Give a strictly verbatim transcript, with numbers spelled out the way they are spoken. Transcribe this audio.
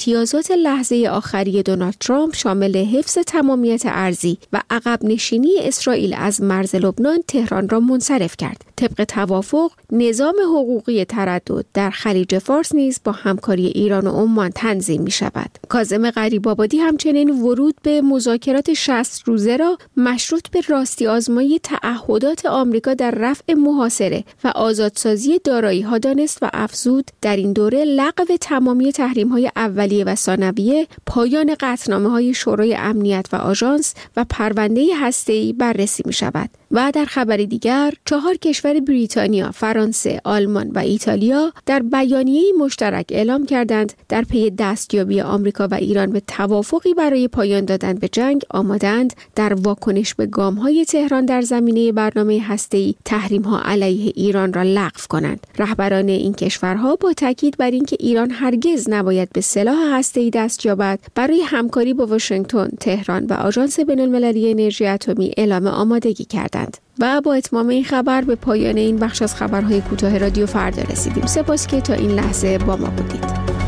امتیازات لحظه آخری دونالد ترامپ شامل حفظ تمامیت ارضی و عقب نشینی اسرائیل از مرز لبنان تهران را منصرف کرد. طبق توافق نظام حقوقی تردد در خلیج فارس نیز با همکاری ایران و عمان تنظیم می شود. کاظم غریب‌آبادی همچنین ورود به مذاکرات شصت روزه را مشروط به راستی آزمایی تعهدات آمریکا در رفع محاصره و آزادسازی دارایی‌ها دانست و افزود در این دوره لغو تمامی تحریم‌های اولیه و ثانویه، پایان قطعنامه‌های شورای امنیت و آژانس و پرونده هسته‌ای بررسی می‌شود. و در خبر دیگر، چهار کشور بریتانیا، فرانسه، آلمان و ایتالیا در بیانیه‌ای مشترک اعلام کردند در پی دستیابی آمریکا و ایران به توافقی برای پایان دادن به جنگ آمادند در واکنش به گام‌های تهران در زمینه برنامه هسته‌ای تحریم‌ها علیه ایران را لغو کنند. رهبران این کشورها با تاکید بر اینکه ایران هرگز نباید به سلاح هسته‌ای دست یابد، برای همکاری با واشنگتن، تهران و آژانس بین‌المللی انرژی اتمی اعلام آمادگی کردند. و با اتمام این خبر به پایان این بخش از خبرهای کوتاه رادیو فردا رسیدیم. سپاس که تا این لحظه با ما بودید.